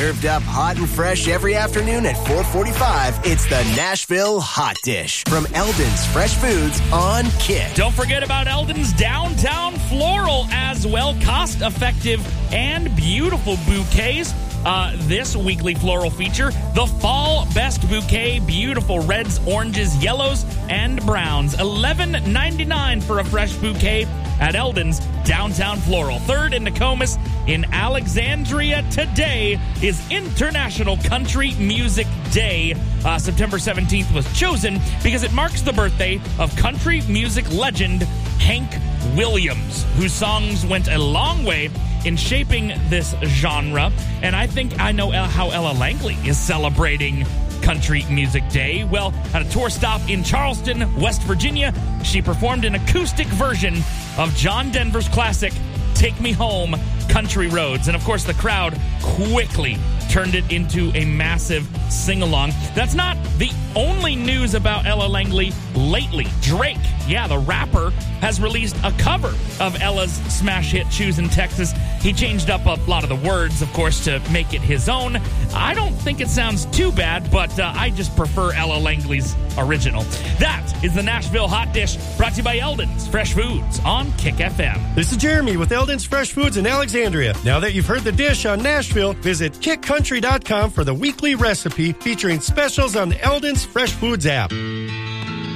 Served up hot and fresh every afternoon at 4:45, it's the Nashville Hot Dish from Eldon's Fresh Foods on Kick. Don't forget about Eldon's Downtown Floral as well. Cost-effective and beautiful bouquets. This weekly floral feature, the Fall Best Bouquet. Beautiful reds, oranges, yellows, and browns. $11.99 for a fresh bouquet at Eldon's Downtown Floral. Third in Nokomis. In Alexandria today is International Country Music Day. September 17th was chosen because it marks the birthday of country music legend Hank Williams, whose songs went a long way in shaping this genre. And I think I know how Ella Langley is celebrating Country Music Day. Well, at a tour stop in Charleston, West Virginia, she performed an acoustic version of John Denver's classic, Take Me Home, Country Roads. And of course, the crowd quickly turned it into a massive sing-along. That's not the only news about Ella Langley lately. Drake, the rapper, has released a cover of Ella's smash hit Choosing Texas. He changed up a lot of the words, of course, to make it his own. I don't think it sounds too bad, but I just prefer Ella Langley's original. That is the Nashville Hot Dish, brought to you by Eldon's Fresh Foods on Kick FM. This is Jeremy with Eldon's Fresh Foods in Alexandria. Now that you've heard the dish on Nashville, visit kickcountry.com for the weekly recipe featuring specials on the Eldon's Fresh Foods app.